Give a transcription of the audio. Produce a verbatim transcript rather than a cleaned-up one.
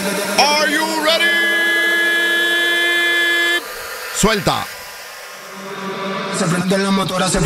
Are you ready? Suelta. Se prende la motora, se